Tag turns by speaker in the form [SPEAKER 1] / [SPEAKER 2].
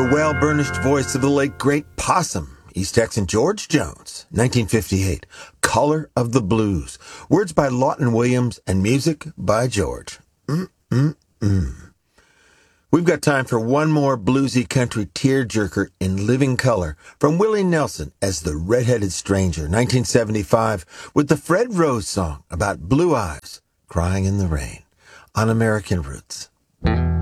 [SPEAKER 1] well-burnished voice of the late great Possum, East Texan George Jones, 1958. Color of the Blues. Words by Lawton Williams and music by George. We've got time for one more bluesy country tearjerker in living color from Willie Nelson as the Red-Headed Stranger, 1975, with the Fred Rose song about blue eyes crying in the rain on American Roots.